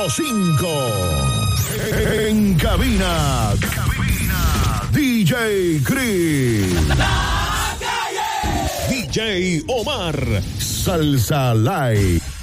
5. En cabina, DJ Chris. DJ Omar. Salsa Live.